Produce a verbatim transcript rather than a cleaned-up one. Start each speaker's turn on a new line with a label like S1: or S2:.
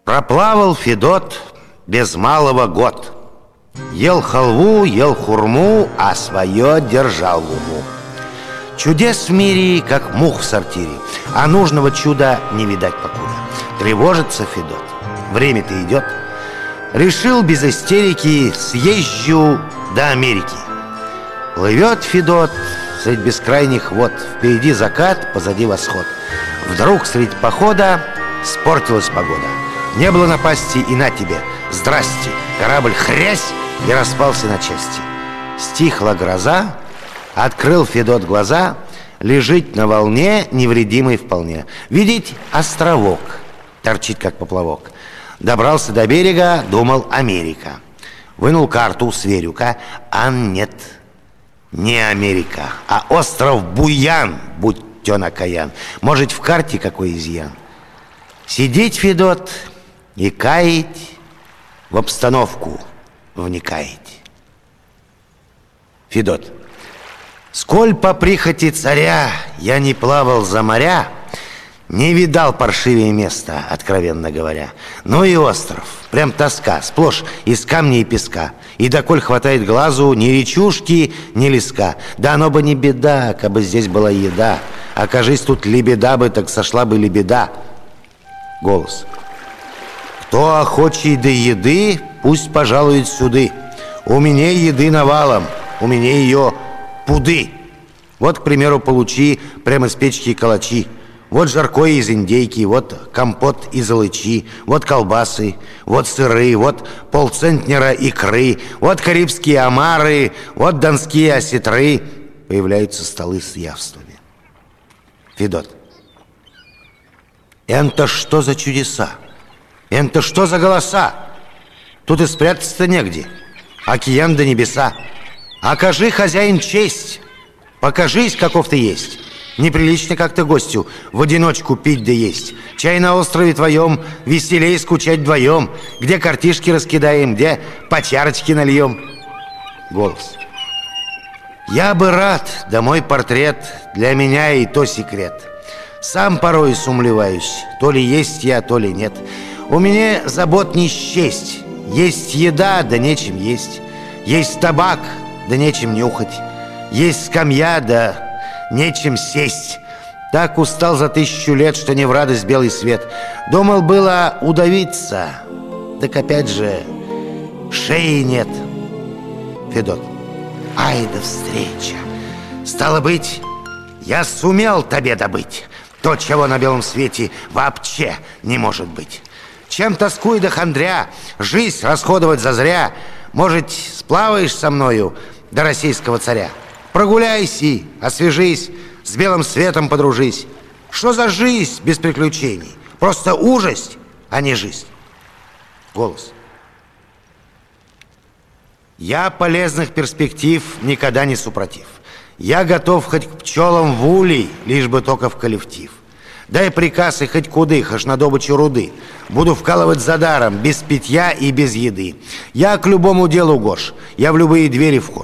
S1: Проплавал Федот без малого год. Ел халву, ел хурму, а свое держал в уму. Чудес в мире, как мух в сортире, а нужного чуда не видать покуда. Тревожится Федот, время-то идет. Решил без истерики съезжу до Америки. Плывет Федот средь бескрайних вод, впереди закат, позади восход. Вдруг средь похода спортилась погода. Не было напасти, и на тебе, здрасте. Корабль хрясь и распался на части. Стихла гроза, открыл Федот глаза, лежит на волне, невредимый вполне. Видеть островок, торчит как поплавок. Добрался до берега, думал Америка. Вынул карту, сверю-ка, а нет, не Америка, а остров Буян, будь тён окаян. Может, в карте какой изъян? Сидеть Федот и каять, в обстановку вникаять. Федот. Сколь по прихоти царя я не плавал за моря, не видал паршивее места, откровенно говоря. Ну и остров, прям тоска, сплошь из камня и песка. И доколь хватает глазу ни речушки, ни леска. Да оно бы не беда, кабы здесь была еда. Окажись тут лебеда бы, так сошла бы лебеда. Голос. Кто охочий до еды, пусть пожалует сюды. У меня еды навалом, у меня ее пуды. Вот, к примеру, получи прямо с печки калачи. Вот жаркое из индейки, вот компот из алычи, вот колбасы, вот сыры, вот полцентнера икры, вот карибские омары, вот донские осетры. Появляются столы с явствами. Федот. Это что за чудеса? Это что за голоса? Тут и спрятаться-то негде. Океан до небеса. Окажи, хозяин, честь. Покажись, каков ты есть. Неприлично как-то гостю в одиночку пить да есть. Чай на острове твоем веселей скучать вдвоем. Где картишки раскидаем, где по чарочке нальем. Голос. Я бы рад, да мой портрет для меня и то секрет. Сам порой сумлеваюсь, то ли есть я, то ли нет. У меня забот не счесть. Есть еда, да нечем есть. Есть табак, да нечем нюхать. Есть скамья, да нечем сесть. Так устал за тысячу лет, что не в радость белый свет. Думал было удавиться, так опять же шеи нет. Федот. Ай да встреча. Стало быть, я сумел тебе добыть то, чего на белом свете вообще не может быть. Чем тоскуй да хандря, жизнь расходовать зазря. Может, сплаваешь со мною до российского царя? Прогуляйся, освежись, с белым светом подружись. Что за жизнь без приключений? Просто ужас, а не жизнь. Голос. Я полезных перспектив никогда не супротив. Я готов хоть к пчелам в улей, лишь бы только в коллектив. Дай приказ и хоть куды, хоть на добычу руды. Буду вкалывать за даром, без питья и без еды. Я к любому делу гош, я в любые двери вхож.